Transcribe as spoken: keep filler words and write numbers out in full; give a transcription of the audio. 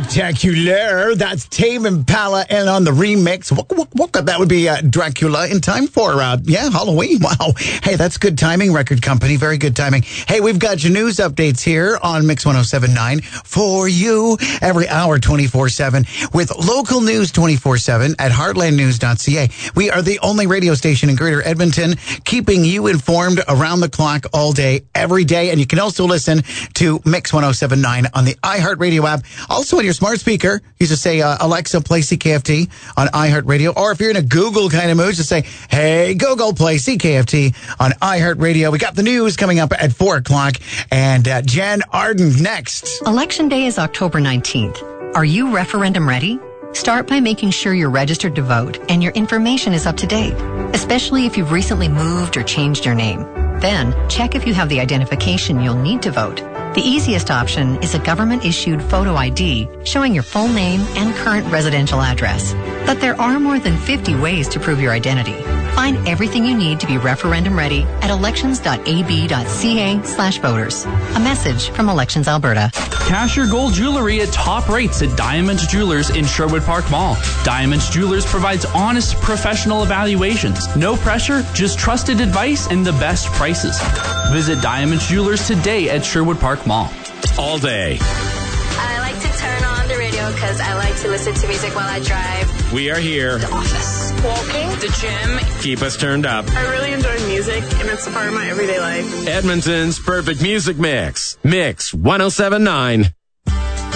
Spectacular. That's Tame Impala and on the remix. What, what, what, that would be uh, Dracula in time for, uh, yeah, Halloween. Wow. Hey, that's good timing, record company. Very good timing. Hey, we've got your news updates here on Mix one oh seven point nine for you every hour, twenty-four seven, with local news twenty-four seven at heartland news dot c a. We are the only radio station in Greater Edmonton keeping you informed around the clock all day, every day. And you can also listen to Mix one oh seven point nine on the iHeartRadio app. Also on your smart speaker, you just say, uh, Alexa, play C K F T on iHeartRadio. Or if you're in a Google kind of mood, just say, hey, Google, play C K F T on iHeartRadio. We got the news coming up at four o'clock. And uh, Jen Arden next. Election Day is October nineteenth. Are you referendum ready? Start by making sure you're registered to vote and your information is up to date, especially if you've recently moved or changed your name. Then, check if you have the identification you'll need to vote. The easiest option is a government-issued photo I D showing your full name and current residential address. But there are more than fifty ways to prove your identity. Find everything you need to be referendum ready at elections dot a b dot c a slash voters. A message from Elections Alberta. Cash your gold jewelry at top rates at Diamond Jewelers in Sherwood Park Mall. Diamond Jewelers provides honest, professional evaluations. No pressure, just trusted advice and the best prices. Visit Diamond Jewelers today at Sherwood Park Mall. All day. I like to turn on the radio because I like to listen to music while I drive. We are here. The office. Walking. The gym. Keep us turned up. I really enjoy music, and it's a part of my everyday life. Edmonton's perfect music mix. Mix one oh seven point nine.